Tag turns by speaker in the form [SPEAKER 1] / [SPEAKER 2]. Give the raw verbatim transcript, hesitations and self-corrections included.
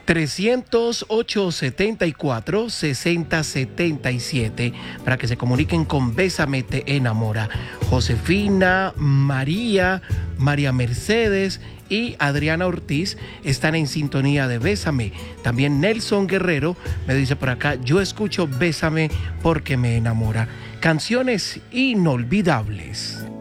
[SPEAKER 1] trescientos ocho, setenta y cuatro, sesenta setenta y siete para que se comuniquen con Bésame Te Enamora. Josefina, María, María Mercedes y Adriana Ortiz están en sintonía de Bésame. También Nelson Guerrero me dice por acá: yo escucho Bésame porque me enamora. Canciones inolvidables.